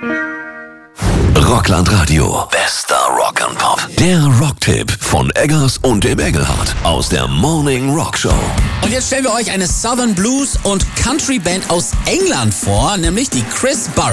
Rockland Radio. Bester Rock and Pop. Der Rocktipp von Eggers und dem Engelhardt aus der Morning Rock Show. Und jetzt stellen wir euch eine Southern Blues und Country Band aus England vor, nämlich die Chris Burrows.